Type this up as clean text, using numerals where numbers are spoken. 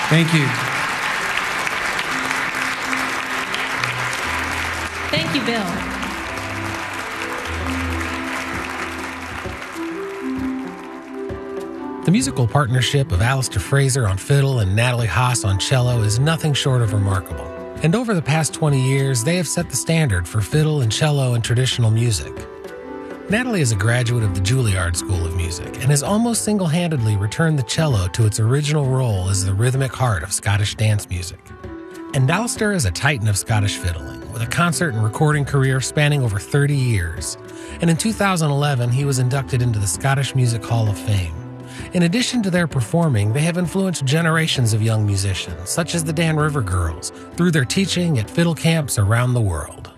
Thank you. Thank you, Bill. The musical partnership of Alistair Fraser on fiddle and Natalie Haas on cello is nothing short of remarkable. And over the past 20 years, they have set the standard for fiddle and cello in traditional music. Natalie is a graduate of the Juilliard School of Music and has almost single-handedly returned the cello to its original role as the rhythmic heart of Scottish dance music. And Alistair is a titan of Scottish fiddling, with a concert and recording career spanning over 30 years. And in 2011, he was inducted into the Scottish Music Hall of Fame. In addition to their performing, they have influenced generations of young musicians, such as the Dan River Girls, through their teaching at fiddle camps around the world.